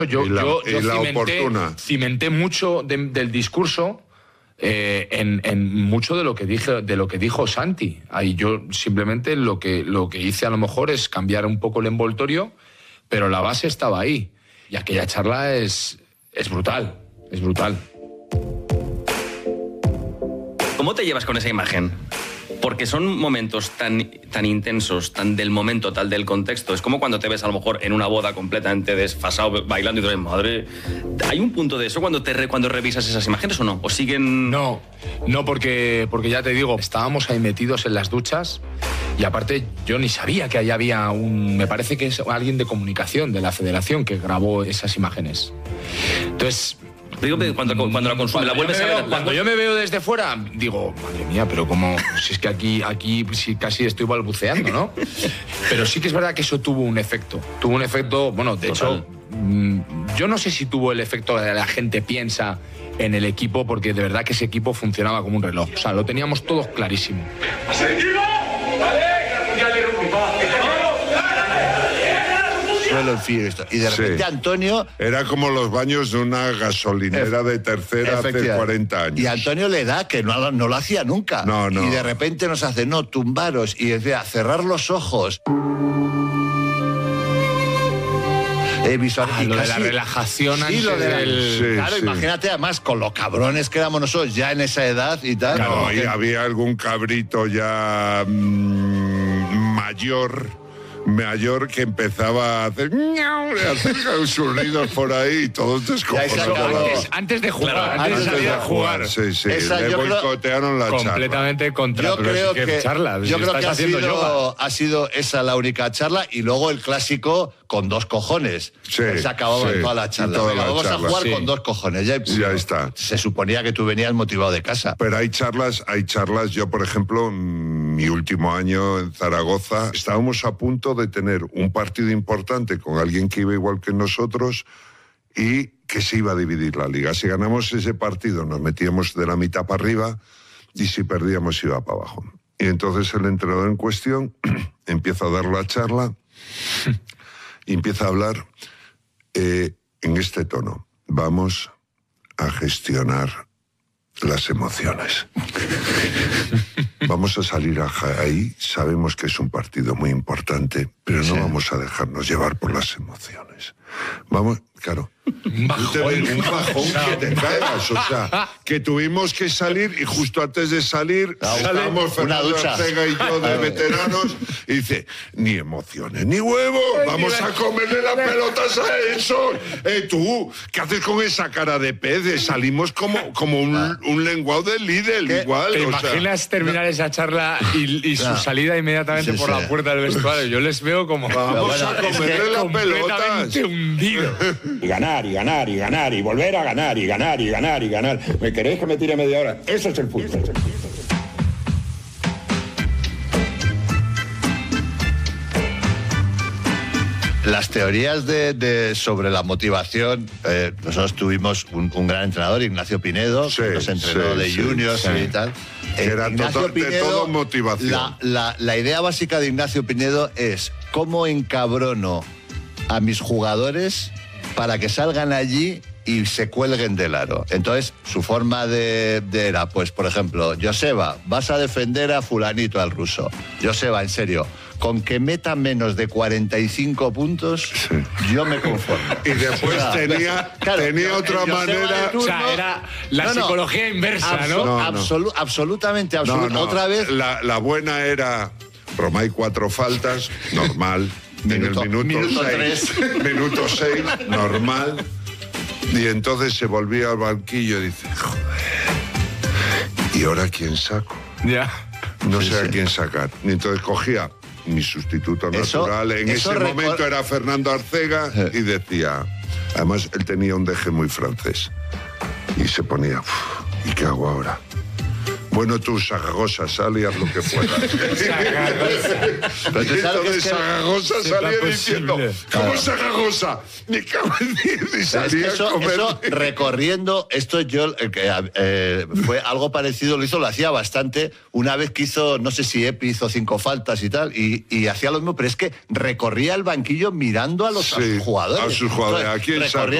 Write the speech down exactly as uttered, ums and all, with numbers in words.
Yo, y la, yo, y yo la cimenté, oportuna. cimenté mucho de, del discurso eh, en, en mucho de lo que dije, de lo que dijo Santi. Ahí yo simplemente lo que, lo que hice a lo mejor es cambiar un poco el envoltorio, pero la base estaba ahí. Y aquella charla es, es brutal, es brutal. ¿Cómo te llevas con esa imagen? Porque son momentos tan, tan intensos, tan del momento, tal del contexto. Es como cuando te ves a lo mejor en una boda completamente desfasado, bailando y dices, madre... ¿Hay un punto de eso cuando, te re, cuando revisas esas imágenes o no? ¿O siguen...? No, no porque, porque ya te digo, estábamos ahí metidos en las duchas y aparte yo ni sabía que ahí había un... Me parece que es alguien de comunicación de la federación que grabó esas imágenes. Entonces... Digo, cuando, cuando la consumes, la vuelves a ver... Cuando yo me veo desde fuera, digo, madre mía, pero como si es que aquí, aquí si casi estoy balbuceando, ¿no? Pero sí que es verdad que eso tuvo un efecto. Tuvo un efecto, bueno, de Total. hecho, yo no sé si tuvo el efecto que la gente piensa en el equipo, porque de verdad que ese equipo funcionaba como un reloj. O sea, lo teníamos todos clarísimo. Y de repente sí. Antonio... Era como los baños de una gasolinera de tercera hace cuarenta años. Y Antonio le da que no, no lo hacía nunca. No, no. Y de repente nos hace, no, tumbaros. Y decía, cerrar los ojos. Eh, visual, ah, y lo casi, de la relajación sí, antes lo de la, del... sí, Claro, sí. Imagínate además con los cabrones que éramos nosotros ya en esa edad y tal. Claro, ¿no? y había algún cabrito ya mmm, mayor... mayor que empezaba a hacer, a hacer sus ruidos por ahí y todos descojonados. Antes, antes de jugar, claro, antes, antes de, de de jugar. Sí, sí, Esa, le boicotearon la charla. Completamente contra. Yo creo que, que, charla, yo si creo que ha, sido, yoga. ha sido esa la única charla y luego el clásico con dos cojones. Sí, se acababa sí, toda la charla. toda Venga, la vamos charla, a jugar sí. con dos cojones. Ya, ya está. Se suponía que tú venías motivado de casa. Pero hay charlas, hay charlas. Yo, por ejemplo, mi último año en Zaragoza, estábamos a punto de tener un partido importante con alguien que iba igual que nosotros y que se iba a dividir la liga. Si ganamos ese partido nos metíamos de la mitad para arriba y si perdíamos iba para abajo. Y entonces el entrenador en cuestión empieza a dar la charla y empieza a hablar eh, en este tono. Vamos a gestionar las emociones. Vamos a salir ahí, sabemos que es un partido muy importante, pero no sí. vamos a dejarnos llevar por las emociones. Vamos, claro. Un bajón, un bajón que te cagas, o sea, que tuvimos que salir y justo antes de salir salimos Fernando Ortega y yo de veteranos y dice, ni emociones, ni huevos, vamos a comerle las pelotas a eso. Eh, tú, ¿qué haces con esa cara de pez? Salimos como, como un, un lenguado de Lidl, igual. ¿Te o imaginas sea, terminar no. esa charla y, y su no. salida inmediatamente sí, por sí. la puerta del vestuario? Yo les veo como... Vamos bueno, a comerle es que las pelotas. Hundido. Y ganar, y ganar, y ganar, y volver a ganar, y ganar, y ganar, y ganar. ¿Me queréis que me tire media hora? Eso es el fútbol. Las teorías de, de sobre la motivación, eh, nosotros tuvimos un, un gran entrenador, Ignacio Pinedo, sí, que nos entrenó sí, de sí, juniors sí. y tal. Eh, Era Ignacio todo, Pinedo, de todo motivación. La, la, la idea básica de Ignacio Pinedo es cómo encabrono a mis jugadores para que salgan allí y se cuelguen del aro. Entonces, su forma de, de era, pues, por ejemplo, Joseba, vas a defender a fulanito, al ruso. Joseba, en serio, con que meta menos de cuarenta y cinco puntos, sí. yo me conformo. Y después o sea, tenía, claro, tenía otra manera... Turno, o sea, era la no, no, psicología inversa, absol ¿no? no, no. Absolu absolutamente, absolutamente. No, no. Otra vez... La, la buena era, Roma, hay cuatro faltas, normal... Minuto, en el minuto, minuto seis, minuto seis, normal. Y entonces se volvía al banquillo y dice, joder, ¿y ahora quién saco? Ya. No sí, sé sí. a quién sacar. Y entonces cogía mi sustituto eso, natural. En ese momento era Fernando Arcega y decía, además él tenía un deje muy francés. Y se ponía, ¿y qué hago ahora? Bueno, Bueno, tú, Zaragoza, sal y haz lo que puedas. Pero tú sabes que Entonces es que- Zaragoza salía diciendo, ¿cómo Zaragoza? Me cago en diez, y Es que salía a eso, comer. eso recorriendo, esto yo, eh, que, eh, fue algo parecido, lo hizo, lo hacía bastante, una vez que hizo, no sé si Epi hizo cinco faltas y tal, y, y hacía lo mismo, pero es que recorría el banquillo mirando a los, a Sí, sus jugadores. a sus jugadores. Entonces, Aquí en recorría